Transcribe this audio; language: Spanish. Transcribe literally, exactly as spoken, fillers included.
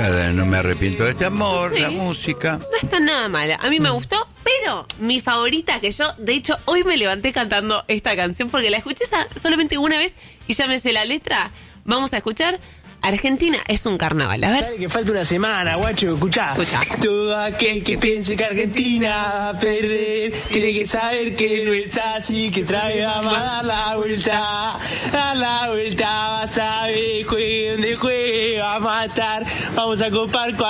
de No me arrepiento de este amor, Sí. la música. No está nada mala. A mí me gustó, pero mi favorita que yo, de hecho, hoy me levanté cantando esta canción porque la escuché esa- solamente una vez y ya me sé la letra. Vamos a escuchar. Argentina es un carnaval. A ver. Dale que falta una semana, guacho, escuchá. Escuchá. Todo aquel que piense que Argentina va a perder, tiene que saber que no es así, que trae vamos a dar la vuelta, dar la vuelta, vas a ver, juegue donde juegue, vamos a estar, vamos a copar.